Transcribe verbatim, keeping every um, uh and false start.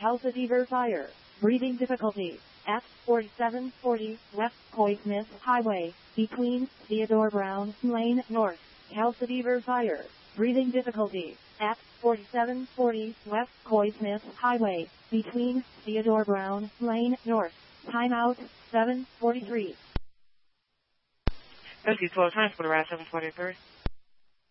Calcifer Fire. Breathing difficulty. At forty-seven forty West Point Smith Highway, between Theodore Brown Lane North. Calcifer Fire. Breathing difficulty. At forty-seven forty West Coy Smith Highway, between Theodore Brown Lane North. Timeout, seven forty-three. Let's see, twelve times for the ride, seven forty-three.